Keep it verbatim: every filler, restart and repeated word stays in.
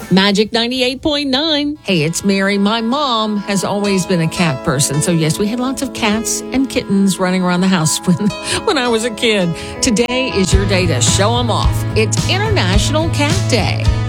Magic ninety-eight point nine. Hey, it's Mary. My mom has always been a cat person. So, yes, we had lots of cats and kittens running around the house when, when I was a kid. Today is your day to show them off. It's International Cat Day.